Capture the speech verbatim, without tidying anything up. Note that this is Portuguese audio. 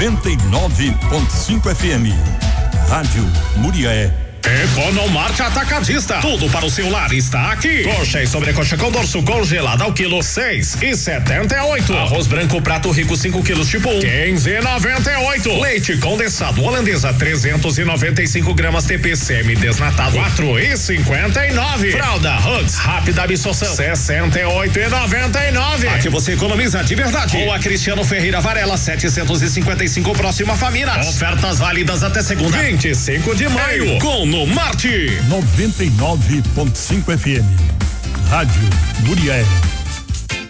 noventa e nove ponto cinco F M. Rádio Muriaé. Economarte Atacadista, tudo para o seu lar está aqui. Coxa e sobrecoxa com dorso congelada ao quilo seis e setenta e oito. Arroz branco prato rico cinco quilos tipo um, quinze e noventa e oito. Leite condensado holandesa trezentos e noventa e cinco gramas T P semi desnatado quatro e cinquenta e nove. Fralda Hugs rápida absorção sessenta e oito e noventa e nove. Aqui você economiza de verdade. Ou a Cristiano Ferreira Varela setecentos e cinquenta e cinco próxima família. Ofertas válidas até segunda vinte e cinco de maio. Com no Marte noventa e nove ponto cinco F M. Rádio Muriaé.